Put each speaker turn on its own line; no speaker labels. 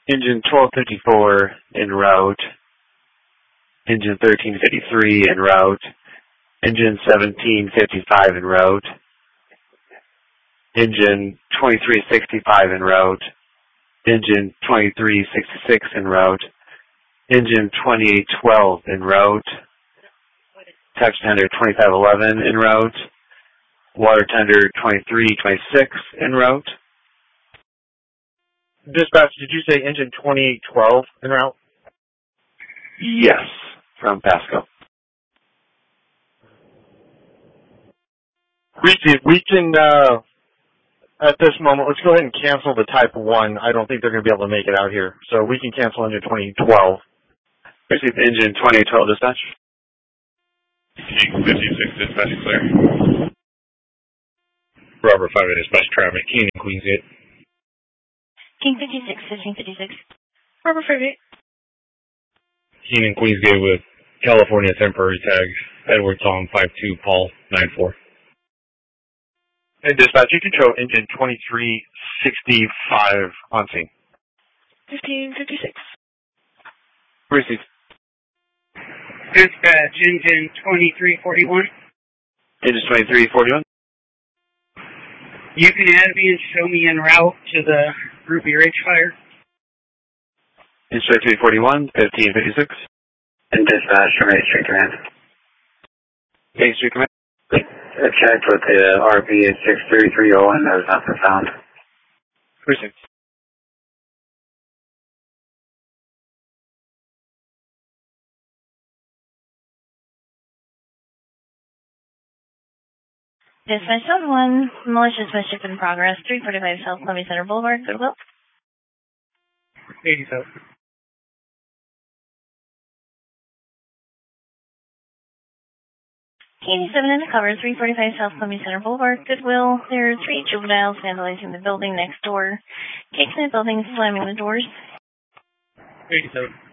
Engine 1254 en route. Engine 1353 en route. Engine 1755 en route. Engine 2365 en route. Engine 2366 en route. Engine 2812 en route. Touch tender 2511 en route. Water tender 2326 en route.
Dispatch, did you say engine 2812 en route?
Yes, from Pasco.
We can, at this moment, let's go ahead and cancel the Type 1. I don't think they're going to be able to make it out here. So we can cancel engine 2012.
Received engine 2012 dispatch.
King 56 dispatch clear.
Robert 5 dispatch traffic, King and Queensgate.
King 56, 1556. Robert 58.
King and Queensgate with California temporary tag, Edward Tom 52, Paul 94.
And dispatch, you can show engine 2365 on scene.
1556.
Received.
Dispatch, engine 2341.
Engine 2341.
You can add me and show me en route to the Ruby Ridge fire.
Engine 2341, 1556.
And dispatch from 8th Street Command.
8th Street Command.
I checked with the RP at 6330 and there was nothing found.
Received.
Dispatch Zone 1, malicious mischief in progress, 345 South Columbia Center Boulevard, Goodwill.
87.
K87 in the cover, 345 South Columbia Center Boulevard, Goodwill. There are 3 juveniles vandalizing the building next door, kicking the building, slamming the doors.
87.